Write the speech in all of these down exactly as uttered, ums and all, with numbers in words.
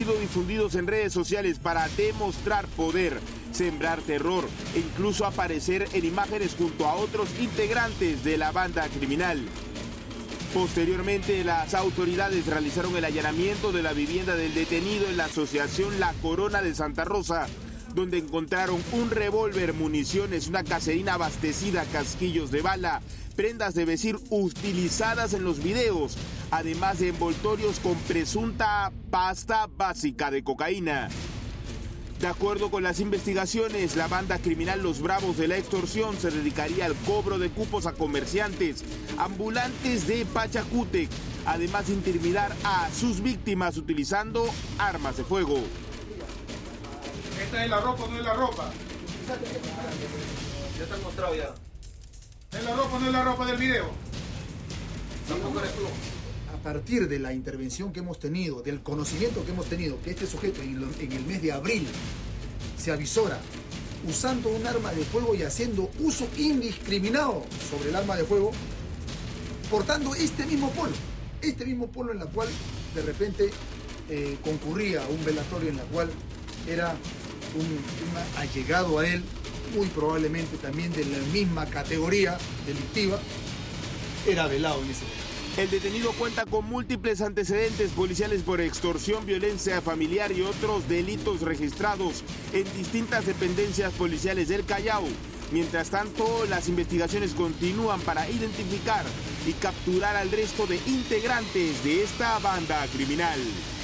sido difundidos en redes sociales para demostrar poder, sembrar terror e incluso aparecer en imágenes junto a otros integrantes de la banda criminal. Posteriormente, las autoridades realizaron el allanamiento de la vivienda del detenido en la asociación La Corona de Santa Rosa, donde encontraron un revólver, municiones, una caserina abastecida, casquillos de bala, prendas de vestir utilizadas en los videos, además de envoltorios con presunta pasta básica de cocaína. De acuerdo con las investigaciones, la banda criminal Los Bravos de la Extorsión se dedicaría al cobro de cupos a comerciantes ambulantes de Pachacútec, además de intimidar a sus víctimas utilizando armas de fuego. Esta es la ropa, no es la ropa. Ya está mostrado ya. ¿Es la ropa, no es la ropa del video? Tampoco eres tú. A partir de la intervención que hemos tenido, del conocimiento que hemos tenido, que este sujeto en el mes de abril se avisora usando un arma de fuego y haciendo uso indiscriminado sobre el arma de fuego, portando este mismo polo, este mismo polo en la cual de repente eh, concurría a un velatorio en la cual era un, un allegado a él, muy probablemente también de la misma categoría delictiva, era velado en ese momento. El detenido cuenta con múltiples antecedentes policiales por extorsión, violencia familiar y otros delitos registrados en distintas dependencias policiales del Callao. Mientras tanto, las investigaciones continúan para identificar y capturar al resto de integrantes de esta banda criminal.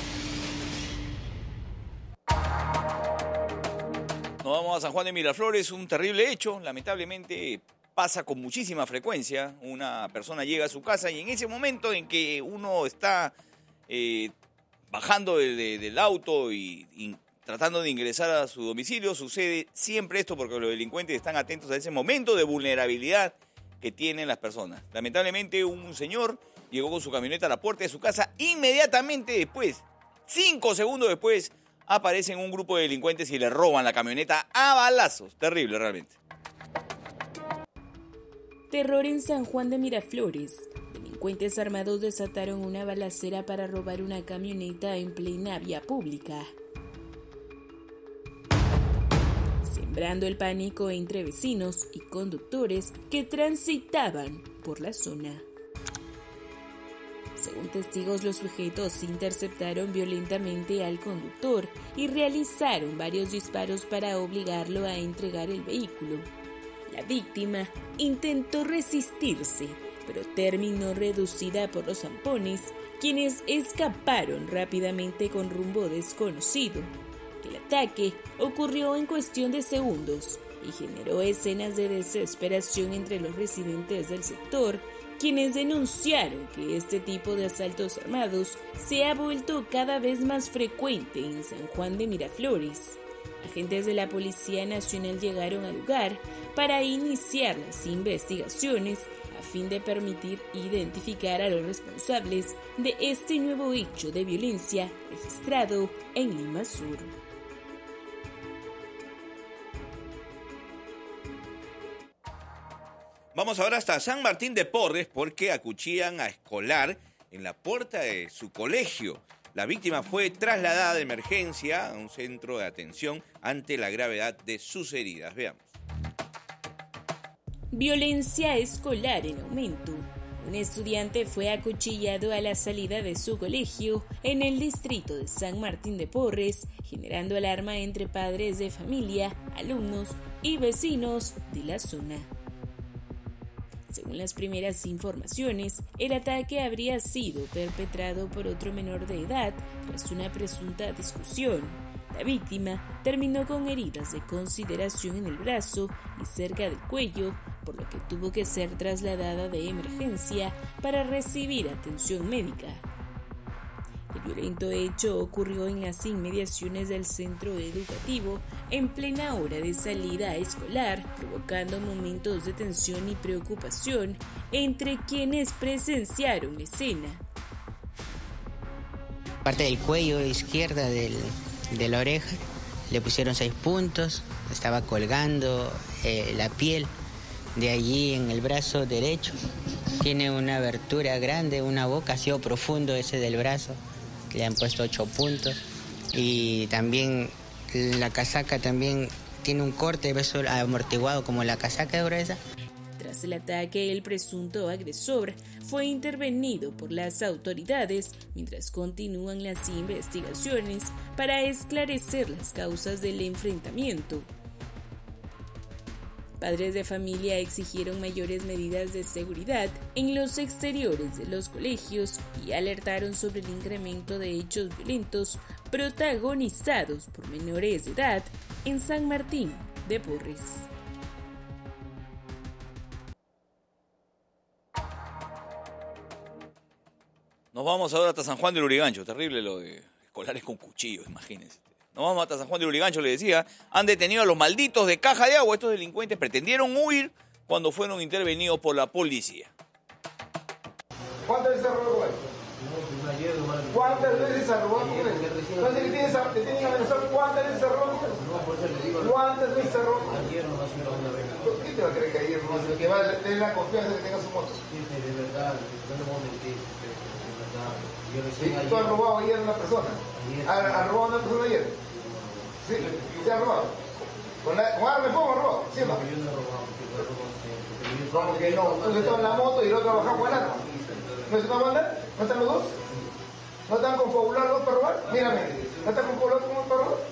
Nos vamos a San Juan de Miraflores, un terrible hecho, lamentablemente pasa con muchísima frecuencia. Una persona llega a su casa y en ese momento en que uno está eh, bajando de, de, del auto y, y tratando de ingresar a su domicilio, sucede siempre esto porque los delincuentes están atentos a ese momento de vulnerabilidad que tienen las personas. Lamentablemente un señor llegó con su camioneta a la puerta de su casa, inmediatamente después, cinco segundos después, aparecen un grupo de delincuentes y le roban la camioneta a balazos. Terrible realmente. Terror en San Juan de Miraflores. Delincuentes armados desataron una balacera para robar una camioneta en plena vía pública, sembrando el pánico entre vecinos y conductores que transitaban por la zona. Según testigos, los sujetos interceptaron violentamente al conductor y realizaron varios disparos para obligarlo a entregar el vehículo. La víctima intentó resistirse, pero terminó reducida por los zampones, quienes escaparon rápidamente con rumbo desconocido. El ataque ocurrió en cuestión de segundos y generó escenas de desesperación entre los residentes del sector, quienes denunciaron que este tipo de asaltos armados se ha vuelto cada vez más frecuente en San Juan de Miraflores. Agentes de la Policía Nacional llegaron al lugar para iniciar las investigaciones a fin de permitir identificar a los responsables de este nuevo hecho de violencia registrado en Lima Sur. Vamos ahora hasta San Martín de Porres porque acuchillan a escolar en la puerta de su colegio. La víctima fue trasladada de emergencia a un centro de atención ante la gravedad de sus heridas. Veamos. Violencia escolar en aumento. Un estudiante fue acuchillado a la salida de su colegio en el distrito de San Martín de Porres, generando alarma entre padres de familia, alumnos y vecinos de la zona. Según las primeras informaciones, el ataque habría sido perpetrado por otro menor de edad tras una presunta discusión. La víctima terminó con heridas de consideración en el brazo y cerca del cuello, por lo que tuvo que ser trasladada de emergencia para recibir atención médica. El violento hecho ocurrió en las inmediaciones del centro educativo en plena hora de salida escolar, provocando momentos de tensión y preocupación entre quienes presenciaron la escena. Parte del cuello izquierda del, de la oreja le pusieron seis puntos, estaba colgando eh, la piel. De allí en el brazo derecho tiene una abertura grande, una boca, ha sido profundo ese del brazo. Le han puesto ocho puntos y también la casaca también tiene un corte, beso amortiguado como la casaca de gruesa. Tras el ataque, el presunto agresor fue intervenido por las autoridades mientras continúan las investigaciones para esclarecer las causas del enfrentamiento. Padres de familia exigieron mayores medidas de seguridad en los exteriores de los colegios y alertaron sobre el incremento de hechos violentos protagonizados por menores de edad en San Martín de Porres. Nos vamos ahora hasta San Juan del Urigancho. Terrible lo de escolares con cuchillos, imagínense. Nos vamos hasta San Juan del Urigancho, le decía. Han detenido a los malditos de Caja de Agua. Estos delincuentes pretendieron huir cuando fueron intervenidos por la policía. ¿Cuántas veces se robó? ¿Cuántas veces se robó? Entonces le tienes a, le tienes a amenazar cuántas veces se robó. ¿Cuántas veces se robó? ¿Por qué te va a creer que ayer no? Que va a tener la confianza de que tenga su moto. De verdad, no le voy a mentir. ¿Sí? ¿Tú has robado ayer a una persona? ¿Has robado a una persona ayer? Sí, ¿se ha robado? ¿Con, la, con arma de fuego has robado? ¿Sí o no? Yo no he robado, porque ¿Cómo que no? Tú estás en la moto y el otro trabajaba con el arma. ¿No se va a mandar? ¿No están los dos? ¿No están confabulados los para robar? Mírame, ¿no están confabulados como para robar?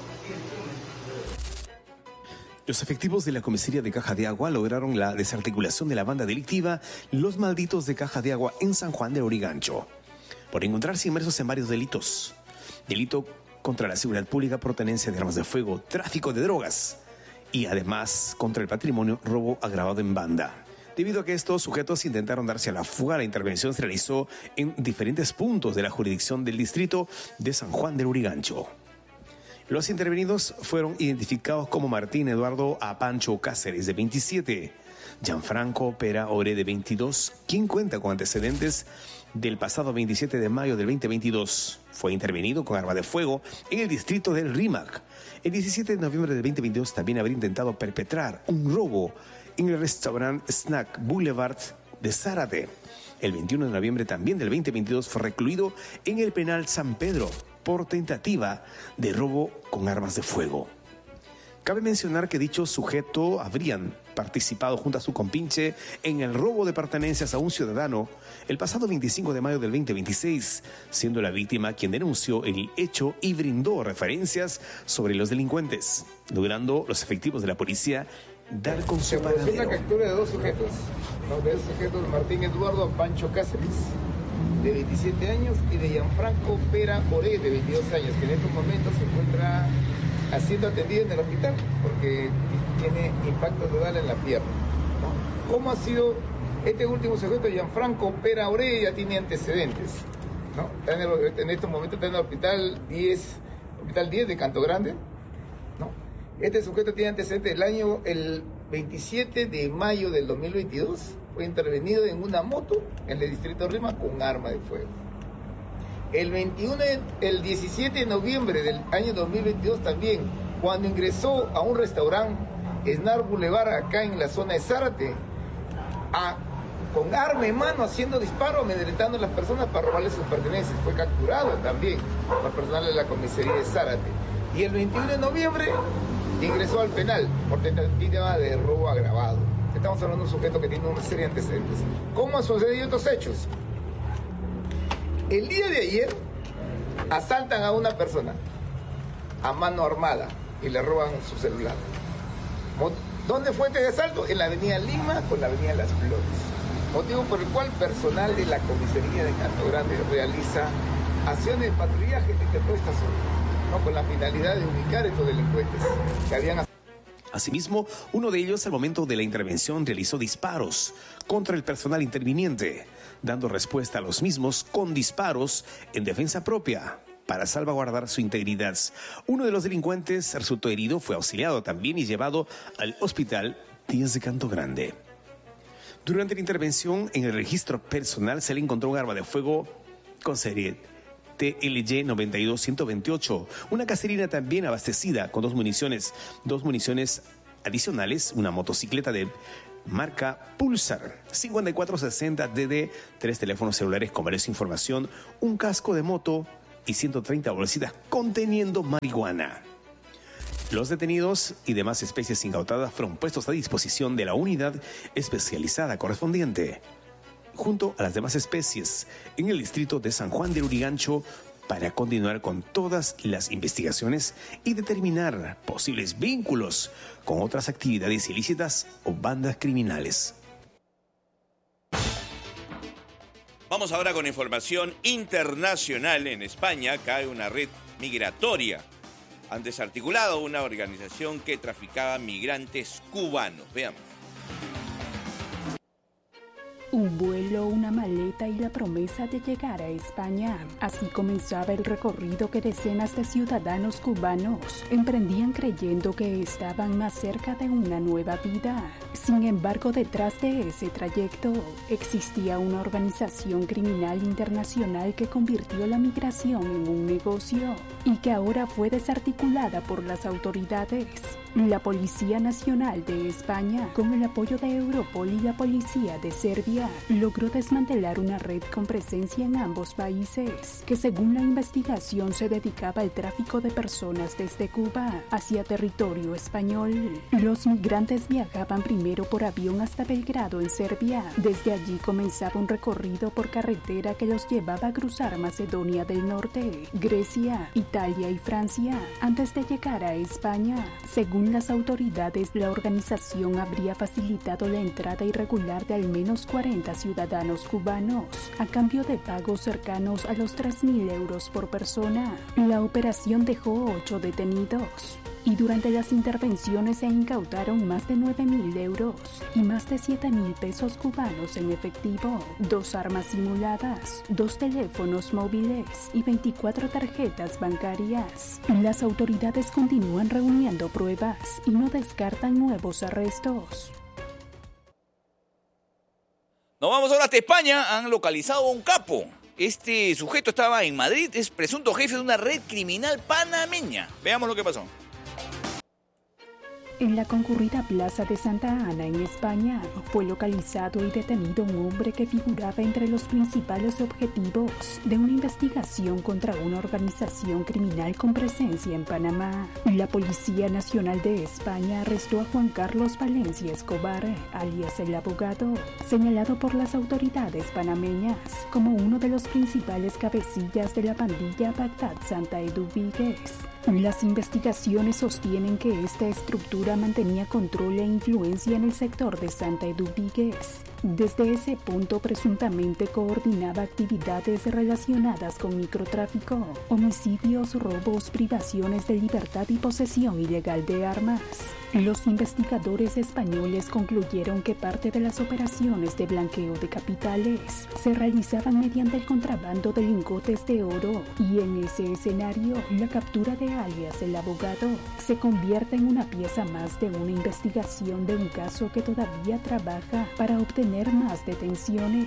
Los efectivos de la comisaría de Caja de Agua lograron la desarticulación de la banda delictiva Los Malditos de Caja de Agua en San Juan de Urigancho, por encontrarse inmersos en varios delitos. Delito contra la seguridad pública por tenencia de armas de fuego, tráfico de drogas y además contra el patrimonio, robo agravado en banda. Debido a que estos sujetos intentaron darse a la fuga, la intervención se realizó en diferentes puntos de la jurisdicción del distrito de San Juan del Urigancho. Los intervenidos fueron identificados como Martín Eduardo Apancho Cáceres, de veintisiete, Gianfranco Pera Ore, de veintidós, quien cuenta con antecedentes del pasado veintisiete de mayo del veinte veintidós. Fue intervenido con arma de fuego en el distrito del Rímac. El diecisiete de noviembre del veinte veintidós también habría intentado perpetrar un robo en el restaurante Snack Boulevard de Zárate. El veintiuno de noviembre también del veinte veintidós fue recluido en el penal San Pedro por tentativa de robo con armas de fuego. Cabe mencionar que dicho sujeto habrían participado junto a su compinche en el robo de pertenencias a un ciudadano el pasado veinticinco de mayo del veinte veintiséis, siendo la víctima quien denunció el hecho y brindó referencias sobre los delincuentes, logrando los efectivos de la policía dar con su paradero. Se una captura de dos sujetos, ¿no? De dos sujetos, Martín Eduardo Pancho Cáceres, de veintisiete años, y de Gianfranco Pera Ore, de veintidós años, que en estos momentos se encuentra siendo atendido en el hospital porque tiene impacto de bala en la pierna, ¿no? ¿Cómo ha sido este último sujeto, Gianfranco Pera Ore? Ya tiene antecedentes, ¿no? Está en, el, en estos momentos está en el hospital diez, hospital diez de Canto Grande, ¿no? Este sujeto tiene antecedentes el año, el veintisiete de mayo del dos mil veintidós, fue intervenido en una moto en el distrito de Rima con arma de fuego. El veintiuno, el diecisiete de noviembre del año dos mil veintidós también, cuando ingresó a un restaurante, Snack Boulevard, acá en la zona de Zárate, a, con arma en mano, haciendo disparos, amedrentando a las personas para robarles sus pertenencias. Fue capturado también por personal de la comisaría de Zárate. Y el veintiuno de noviembre ingresó al penal por tentativa de robo agravado. Estamos hablando de un sujeto que tiene una serie de antecedentes. ¿Cómo han sucedido estos hechos? El día de ayer asaltan a una persona a mano armada y le roban su celular. ¿Dónde fue este asalto? En la avenida Lima con la avenida Las Flores. Motivo por el cual personal de la comisaría de Canto Grande realiza acciones de patrullaje de toda esta zona, ¿no? Con la finalidad de ubicar a estos delincuentes que habían. Asimismo, uno de ellos al momento de la intervención realizó disparos contra el personal interviniente, dando respuesta a los mismos con disparos en defensa propia para salvaguardar su integridad. Uno de los delincuentes resultó herido, fue auxiliado también y llevado al hospital diez de Canto Grande. Durante la intervención en el registro personal se le encontró un arma de fuego con serie T L Y noventa y dos ciento veintiocho, una caserina también abastecida con dos municiones, dos municiones adicionales, una motocicleta de marca Pulsar cincuenta y cuatro sesenta D D, tres teléfonos celulares con varias información, un casco de moto y ciento treinta bolsitas conteniendo marihuana. Los detenidos y demás especies incautadas fueron puestos a disposición de la unidad especializada correspondiente, junto a las demás especies, en el distrito de San Juan de Lurigancho, para continuar con todas las investigaciones y determinar posibles vínculos con otras actividades ilícitas o bandas criminales. Vamos ahora con información internacional. En España cae una red migratoria. Han desarticulado una organización que traficaba migrantes cubanos. Veamos. Un vuelo, una maleta y la promesa de llegar a España. Así comenzaba el recorrido que decenas de ciudadanos cubanos emprendían creyendo que estaban más cerca de una nueva vida. Sin embargo, detrás de ese trayecto existía una organización criminal internacional que convirtió la migración en un negocio y que ahora fue desarticulada por las autoridades. La Policía Nacional de España, con el apoyo de Europol y la Policía de Serbia, logró desmantelar una red con presencia en ambos países, que según la investigación se dedicaba al tráfico de personas desde Cuba hacia territorio español. Los migrantes viajaban primero por avión hasta Belgrado, en Serbia. Desde allí comenzaba un recorrido por carretera que los llevaba a cruzar Macedonia del Norte, Grecia, Italia y Francia, antes de llegar a España. Según las autoridades, la organización habría facilitado la entrada irregular de al menos cuarenta ciudadanos cubanos, a cambio de pagos cercanos a los tres mil euros por persona. La operación dejó ocho detenidos, y durante las intervenciones se incautaron más de nueve mil euros y más de siete mil pesos cubanos en efectivo, dos armas simuladas, dos teléfonos móviles y veinticuatro tarjetas bancarias. Las autoridades continúan reuniendo pruebas y no descartan nuevos arrestos. Nos vamos ahora hasta España. Han localizado a un capo. Este sujeto estaba en Madrid, es presunto jefe de una red criminal panameña. Veamos lo que pasó. En la concurrida Plaza de Santa Ana, en España, fue localizado y detenido un hombre que figuraba entre los principales objetivos de una investigación contra una organización criminal con presencia en Panamá. La Policía Nacional de España arrestó a Juan Carlos Valencia Escobar, alias El Abogado, señalado por las autoridades panameñas como uno de los principales cabecillas de la pandilla Bagdad Santa Edu Víguez. Las investigaciones sostienen que esta estructura mantenía control e influencia en el sector de Santa Edu Víguez. Desde ese punto presuntamente coordinaba actividades relacionadas con microtráfico, homicidios, robos, privaciones de libertad y posesión ilegal de armas. Los investigadores españoles concluyeron que parte de las operaciones de blanqueo de capitales se realizaban mediante el contrabando de lingotes de oro, y en ese escenario la captura de alias El Abogado se convierte en una pieza más de una investigación de un caso que todavía trabaja para obtener más detenciones.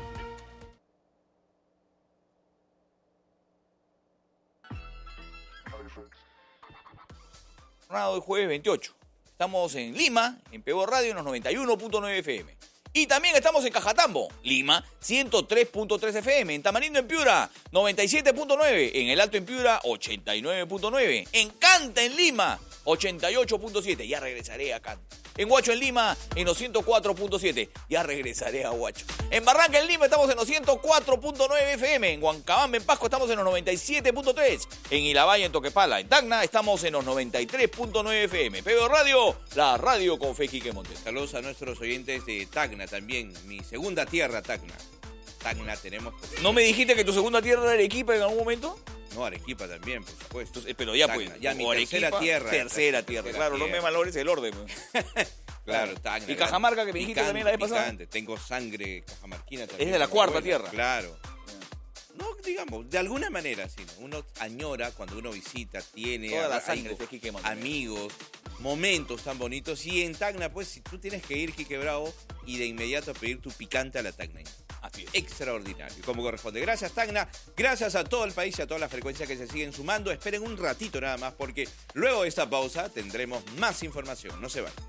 Jornada del jueves veintiocho. Estamos en Lima, en Pego Radio, en los noventa y uno punto nueve F M. Y también estamos en Cajatambo, Lima, ciento tres punto tres F M. En Tamarindo, en Piura, noventa y siete punto nueve. En El Alto, en Piura, ochenta y nueve punto nueve. En Canta, en Lima, ochenta y ocho punto siete. Ya regresaré a Canta. En Huacho, en Lima, en los ciento cuatro punto siete. Ya regresaré a Huacho. En Barranca, en Lima, estamos en los ciento cuatro punto nueve F M. En Huancabamba, en Pasco, estamos en los noventa y siete punto tres. En Ilabaya, en Toquepala, en Tacna, estamos en los noventa y tres punto nueve F M. Pego Radio, la radio con fe Quique Montes. Saludos a nuestros oyentes de Tacna también. Mi segunda tierra, Tacna. Tacna tenemos... ¿No me dijiste que tu segunda tierra era Arequipa en algún momento? No, Arequipa también, por supuesto. Entonces, pero ya Tacna, pues, ya mi Arequipa, tercera tierra. Tercera tierra, tercera claro, tierra. no me malores el orden. Claro, Tacna. Y Cajamarca, que me dijiste picante, también la vez pasada. Picante. Tengo sangre cajamarquina también. Es de la cuarta tierra. Claro. No, digamos, de alguna manera, sí. Uno añora cuando uno visita, tiene toda la a- sangre algo, de Quique Montes. amigos, momentos tan bonitos. Y en Tacna, pues, si tú tienes que ir, Quique Bravo, y de inmediato pedir tu picante a la tacneña. Así es. Extraordinario, como corresponde. Gracias, Tacna. Gracias a todo el país y a todas las frecuencias que se siguen sumando. Esperen un ratito nada más, porque luego de esta pausa tendremos más información. No se vayan.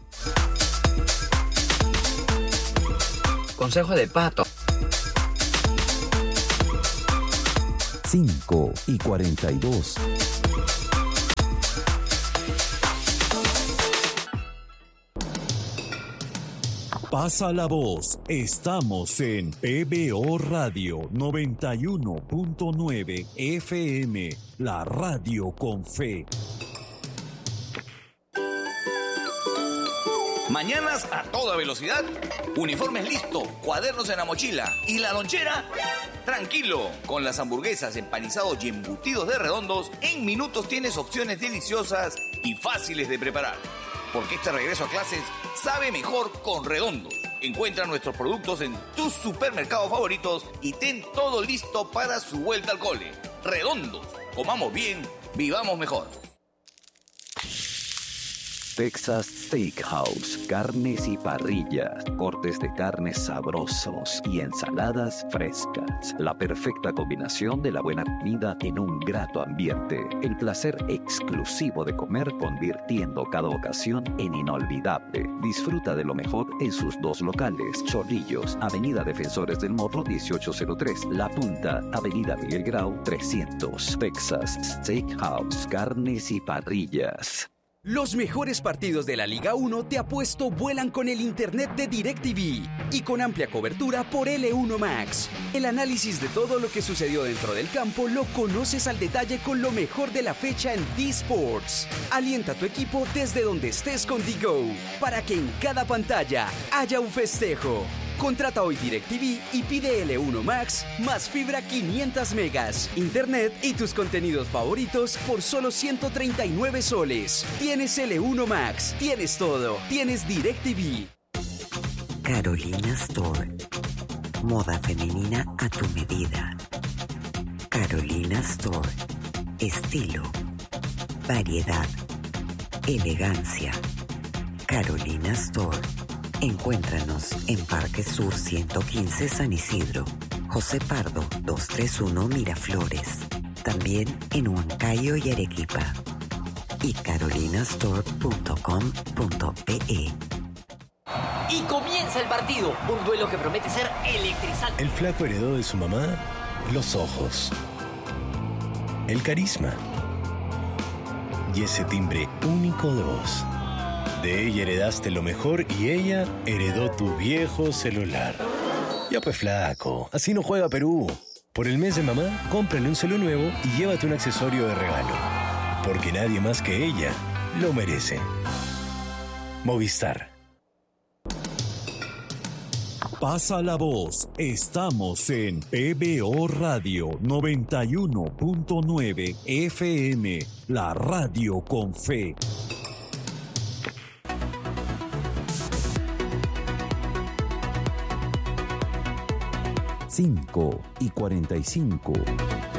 Consejo de Pato. cinco y cuarenta y dos. Pasa la voz. Estamos en P B O Radio noventa y uno punto nueve F M, la radio con fe. Mañanas a toda velocidad, uniformes listo, cuadernos en la mochila y la lonchera. Tranquilo, con las hamburguesas, empanizados y embutidos de Redondos, en minutos tienes opciones deliciosas y fáciles de preparar. Porque este regreso a clases sabe mejor con Redondos. Encuentra nuestros productos en tus supermercados favoritos y ten todo listo para su vuelta al cole. Redondos, comamos bien, vivamos mejor. Texas Steakhouse, carnes y parrillas, cortes de carnes sabrosos y ensaladas frescas. La perfecta combinación de la buena comida en un grato ambiente. El placer exclusivo de comer, convirtiendo cada ocasión en inolvidable. Disfruta de lo mejor en sus dos locales. Chorrillos, Avenida Defensores del Morro dieciocho cero tres. La Punta, Avenida Miguel Grau trescientos. Texas Steakhouse, carnes y parrillas. Los mejores partidos de la Liga uno de Apuesto vuelan con el internet de DirecTV y con amplia cobertura por L uno Max. El análisis de todo lo que sucedió dentro del campo lo conoces al detalle con lo mejor de la fecha en D-Sports. Alienta a tu equipo desde donde estés con D-Go para que en cada pantalla haya un festejo. Contrata hoy DirecTV y pide L uno Max más fibra quinientos megas, internet y tus contenidos favoritos por solo ciento treinta y nueve soles. Tienes L uno Max, tienes todo, tienes DirecTV. Carolina Store. Moda femenina a tu medida. Carolina Store. Estilo, variedad, elegancia. Carolina Store. Encuéntranos en Parque Sur ciento quince San Isidro, José Pardo doscientos treinta y uno Miraflores, también en Huancayo y Arequipa, y carolinastore punto com punto pe. Y comienza el partido, un duelo que promete ser electrizante. El flaco heredó de su mamá los ojos, el carisma y ese timbre único de voz. De ella heredaste lo mejor y ella heredó tu viejo celular. Ya pues flaco, así no juega Perú. Por el mes de mamá, cómprale un celular nuevo y llévate un accesorio de regalo. Porque nadie más que ella lo merece. Movistar. Pasa la voz. Estamos en P B O Radio noventa y uno punto nueve F M, la radio con fe. cinco y cuarenta y cinco.